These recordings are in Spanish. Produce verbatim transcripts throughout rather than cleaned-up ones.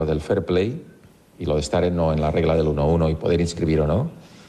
Lo del fair play y lo de estar en, no, en la regla del uno uno y poder inscribir o no,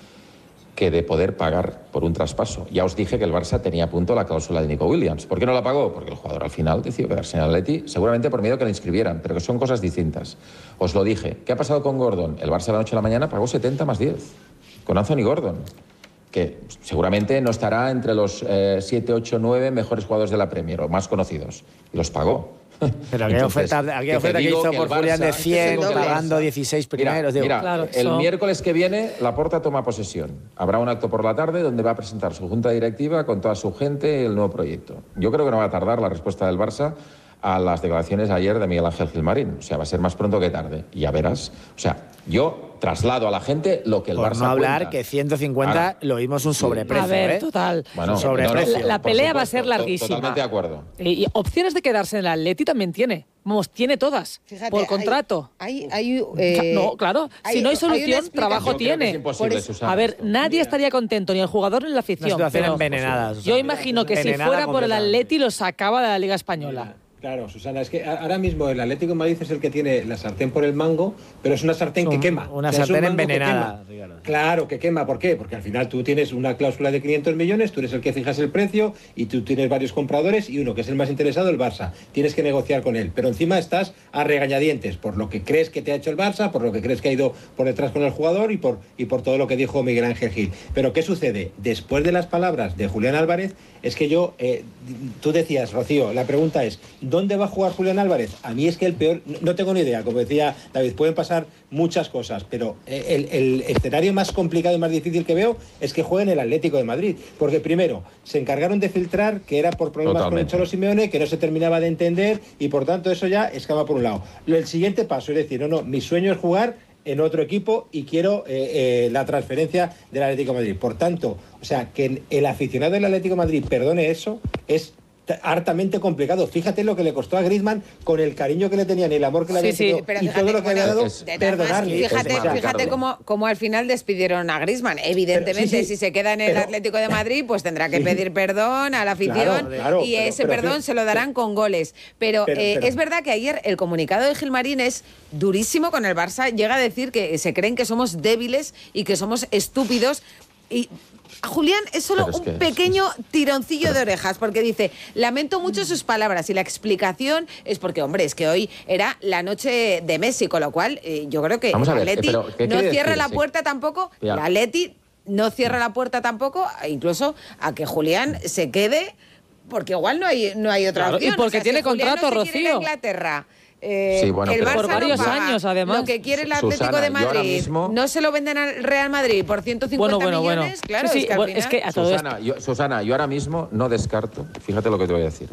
que de poder pagar por un traspaso. Ya os dije que el Barça tenía a punto la cláusula de Nico Williams. ¿Por qué no la pagó? Porque el jugador al final decidió quedarse en el Atleti, seguramente por miedo que lo inscribieran, pero que son cosas distintas. Os lo dije. ¿Qué ha pasado con Gordon? El Barça de la noche a la mañana pagó setenta más diez con Anthony Gordon, que seguramente no estará entre los eh, siete, ocho, nueve mejores jugadores de la Premier o más conocidos. Y los pagó. Pero aquella oferta, aquella oferta que hizo por Julián de cien, pagando dieciséis primeros. Mira, digo, mira claro, el eso... miércoles que viene Laporta toma posesión. Habrá un acto por la tarde donde va a presentar su junta directiva con toda su gente el nuevo proyecto. Yo creo que no va a tardar la respuesta del Barça a las declaraciones de ayer de Miguel Ángel Gilmarín. O sea, va a ser más pronto que tarde. Y ya verás. O sea, yo traslado a la gente lo que el por Barça no hablar cuenta. que ciento cincuenta Ahora, lo vimos un sobreprecio. A ver, ¿eh? total. Bueno, sobreprecio. no, no, la, la pelea supuesto, va a ser larguísima. Totalmente de acuerdo. Y, y opciones de quedarse en el Atleti también tiene. Vamos, tiene todas. Fíjate, por contrato. Hay, hay, hay, eh, no, claro. hay, si no hay solución, hay trabajo tiene. Es imposible, eso, Susana, a ver, esto. nadie Mira. estaría contento, ni el jugador ni la afición. Una situación pero envenenada. yo Susana. imagino que si Envenenada fuera por el completamente. Atleti lo sacaba de la Liga Española. Claro, Susana, es que ahora mismo el Atlético de Madrid es el que tiene la sartén por el mango, pero es una sartén Un, que quema. Una o sea, sartén es un mango que envenenada. quema. Claro, que quema. ¿Por qué? Porque al final tú tienes una cláusula de quinientos millones, tú eres el que fijas el precio y tú tienes varios compradores y uno que es el más interesado, el Barça. Tienes que negociar con él, pero encima estás a regañadientes por lo que crees que te ha hecho el Barça, por lo que crees que ha ido por detrás con el jugador y por, y por todo lo que dijo Miguel Ángel Gil. Pero ¿qué sucede? Después de las palabras de Julián Álvarez, es que yo, eh, tú decías, Rocío, la pregunta es, ¿dónde va a jugar Julián Álvarez? A mí es que el peor, no tengo ni idea, como decía David, pueden pasar muchas cosas, pero el, el escenario más complicado y más difícil que veo es que juegue en el Atlético de Madrid, porque primero se encargaron de filtrar que era por problemas Totalmente. con el Cholo Simeone, que no se terminaba de entender y por tanto eso ya escapa por un lado. El siguiente paso es decir, no, no, mi sueño es jugar en otro equipo y quiero eh, eh, la transferencia del Atlético de Madrid. Por tanto, o sea, que el aficionado del Atlético de Madrid perdone eso es hartamente complicado. Fíjate lo que le costó a Griezmann con el cariño que le tenían y el amor que le Sí, había sí, tenido pero y fíjate, todo lo que bueno, había dado, es- perdonarle. Fíjate, Es más, fíjate Carlos. cómo, cómo al final despidieron a Griezmann. Evidentemente, Pero, sí, sí, si se queda en el pero- Atlético de Madrid, pues tendrá que Sí. pedir perdón a la afición Claro, claro, y pero- ese pero- perdón se lo darán con goles. Pero, Pero- eh, pero- es verdad que ayer el comunicado de Gilmarín es durísimo con el Barça. Llega a decir que se creen que somos débiles y que somos estúpidos. Y a Julián es solo Pero es un que es- pequeño tironcillo de orejas, porque dice, lamento mucho sus palabras y la explicación es porque, hombre, es que hoy era la noche de Messi, con lo cual eh, yo creo que Vamos a el ver, Atleti pero, ¿qué no quiere cierra decir? la Sí. puerta tampoco, Ya. el Atleti no cierra la puerta tampoco, incluso a que Julián se quede, porque igual no hay, no hay otra Claro, y opción. porque si tiene Julián contrato, no se quiere ir a Rocío. Inglaterra, eh, Sí, bueno, el pero- Barça Por varios no paga años, además. lo que quiere el Atlético Susana, de yo ahora Madrid, mismo- no se lo venden al Real Madrid por ciento cincuenta Bueno, bueno, bueno. millones, claro, Sí, sí, es que al bueno, final... es que a todo Susana, esto. yo, Susana, yo ahora mismo no descarto, fíjate lo que te voy a decir,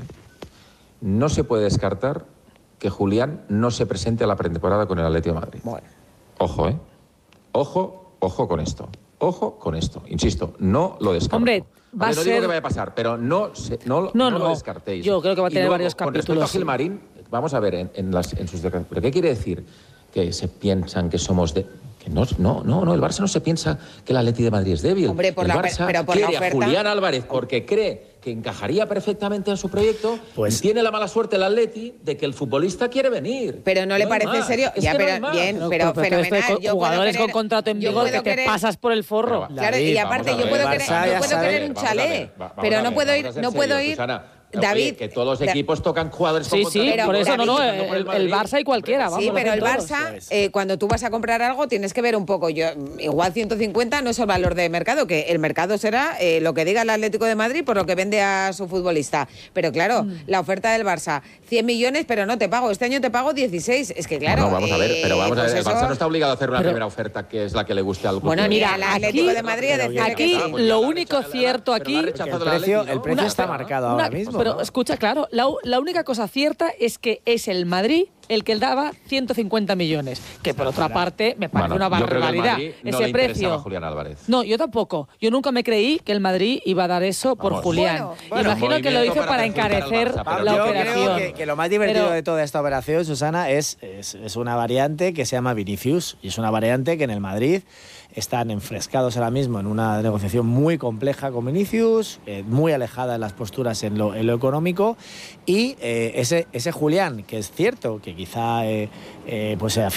no se puede descartar que Julián no se presente a la pretemporada con el Atlético de Madrid. Bueno. Ojo, ¿eh? Ojo, ojo con esto. Ojo con esto. Insisto, no lo descarto. Hombre, va Vale, a no ser- digo que vaya a pasar, pero no, se- no, lo- No, no lo no. descartéis. Yo creo que va a Y tener luego, varios con respecto capítulos, a Gilmarín, vamos a ver en, en las, en sus declaraciones. ¿Pero qué quiere decir? Que se piensan que somos de... Que no, no, no, no, el Barça no se piensa que el Atleti de Madrid es débil. Hombre, por el la- Barça pero por la quiere oferta- a Julián Álvarez porque cree que encajaría perfectamente en su proyecto, Pues- y tiene la mala suerte el Atleti de que el futbolista quiere venir. Pero no le hay parece más. serio. Es ya, que no pero hay más. bien, Pero- pero, pero esto de fenomenal. co- Yo puedo jugadores querer- con contrato en yo vigor puedo que te querer- pasas por el forro. Pero- Claro, y David, aparte vamos a yo ver, puedo Barça querer, ya yo puedo sabe- querer un vamos a ver, chalet, va- vamos pero a no ver, puedo vamos ir, a ser no puedo serios, ir. Susana. Oye, David, que todos los Da- equipos tocan jugadores con Sí, contrato sí, en por vigor. eso no, no, David, el, por el Madrid. Barça y cualquiera, vamos. Sí, lo pero el hacen todos. Barça, eh, cuando tú vas a comprar algo, tienes que ver un poco. Yo, igual ciento cincuenta no es el valor de mercado, que el mercado será eh, lo que diga el Atlético de Madrid por lo que vende a su futbolista. Pero claro, Mm. la oferta del Barça, cien millones, pero no te pago. Este año te pago dieciséis. Es que claro. Bueno, vamos a ver, eh, pero vamos a pues ver, el eso- Barça no está obligado a hacer una Pero- primera oferta que es la que le guste al Bueno, club. mira, el Atlético aquí- de Madrid a decirle aquí que sí. pues ya lo la único rechaza- cierto pero la aquí- ha Que rechazado el precio, Atleti, ¿no? el precio Una- está marcado ahora Una- mismo. Pero ¿no? escucha, claro, la, u- la única cosa cierta es que es el Madrid el que daba ciento cincuenta millones, que por otra parte me parece Bueno, una yo creo que al barbaridad. Madrid no Ese le interesaba precio. Julián Álvarez. No, yo tampoco. Yo nunca me creí que el Madrid iba a dar eso por Vamos. Julián. Bueno, bueno, Imagino que lo movimiento hizo para para perjudicar al encarecer Barça, pero la yo yo operación. creo que, que lo más divertido Pero- de toda esta operación, Susana, es, es, es una variante que se llama Vinicius. Y es una variante que en el Madrid están enfrescados ahora mismo en una negociación muy compleja con Vinicius, eh, muy alejada en las posturas en lo, en lo económico. Y eh, ese, ese Julián, que es cierto que quizá eh, eh, pues,